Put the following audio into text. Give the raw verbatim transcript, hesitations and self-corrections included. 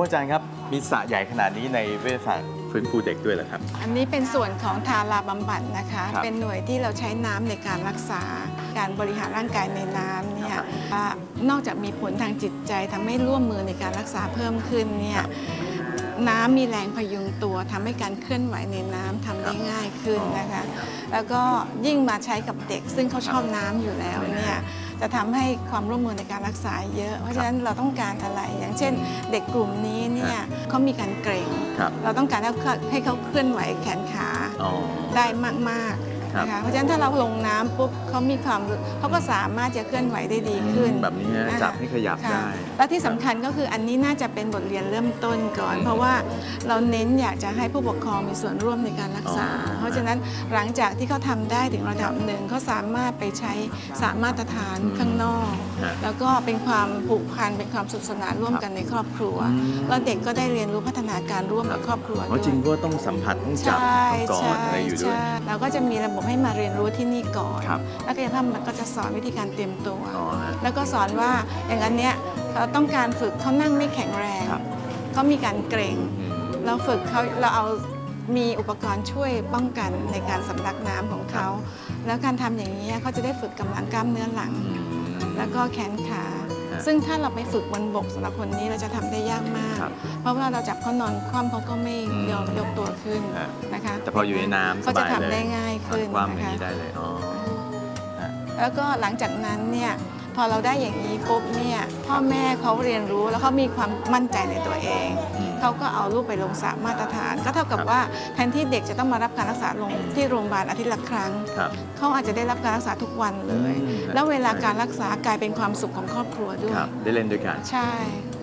อาจารย์ครับมีสระใหญ่ขนาดนี้ในเวชศาสตร์ฟื้นฟูเด็กด้วยเหรอครับอันนี้เป็นส่วนของทาราบำบัดนะคะเป็นหน่วยที่เราใช้น้ำในการรักษาการบริหารร่างกายในน้ำเนี่ยนอกจากมีผลทางจิตใจทำให้ร่วมมือในการรักษาเพิ่มขึ้นเนี่ยน้ำมีแรงพยุงตัวทำให้การเคลื่อนไหวในน้ำทำได้ง่ายขึ้นนะคะแล้วก็ยิ่งมาใช้กับเด็กซึ่งเขาชอบน้ำอยู่แล้วเนี่ยจะทำให้ความร่วมมือในการรักษาเยอะเพราะฉะนั้นเราต้องการอะไรอย่างเช่นเด็กกลุ่มนี้เนี่ยเขามีการเกร็งเราต้องการให้เขาเคลื่อนไหวแขนขาได้มากๆนะคะเพราะฉะนั้นถ้าเราลงน้ำปุ๊บเขามีความเขาก็สามารถจะเคลื่อนไหวได้ดีขึ้นแบบนี้จับให้ขยับได้และที่สำคัญก็คืออันนี้น่าจะเป็นบทเรียนเริ่มต้นก่อนเพราะว่าเราเน้นอยากจะให้ผู้ปกครองมีส่วนร่วมในการรักษาเพราะฉะนั้นหลังจากที่เขาทำได้ถึงระดับหนึ่งเขาสามารถไปใช้สระมาตรฐานข้างนอกแล้วก็เป็นความผูกพันเป็นความสุขสนานร่วมกันในครอบครัวแล้วเด็กก็ได้เรียนรู้พัฒนาการร่วมกับครอบครัวด้วยจริงก็ต้องสัมผัสต้องจับต้องกอดอะไรอยู่ด้วยเราก็จะมีระบบให้มาเรียนรู้ที่นี่ก่อนแล้วกายภาพมันก็จะสอนวิธีการเตรียมตัวแล้วก็สอนว่าอย่างนั้นเนี้ยเราต้องการฝึกเขานั่งไม่แข็งแรงเขามีการเกร็งเราฝึกเขาเราเอามีอุปกรณ์ช่วยป้องกันในการสำลักน้ำของเขาแล้วการทำอย่างนี้เขาจะได้ฝึกกำลังกล้ามเนื้อหลังแล้วก็แขนขาซึ่งถ้าเราไปฝึกบนบกสำหรับคนนี้เราจะทำได้ยากมากเพราะว่าเราจับเขานอนคว่ำเขาก็ไม่ยอมยกตัวขึ้นนะคะแต่พออยู่ในน้ำเขาจะทำได้ง่ายขึ้นนะคะได้เลยแล้วก็หลังจากนั้นเนี่ยพอเราได้อย่างนี้ปุ๊บเนี่ยพ่อแม่เขาเรียนรู้แล้วเขามีความมั่นใจในตัวเองเขาก็เอาลูกไปลงสระมาตรฐานก็เท่ากับว่าแทนที่เด็กจะต้องมารับการรักษาลงที่โรงพยาบาลอาทิตย์ละครั้งเขาอาจจะได้รับการรักษาทุกวันเลยแล้วเวลาการรักษากลายเป็นความสุขของครอบครัวด้วยได้เล่นด้วยกันใช่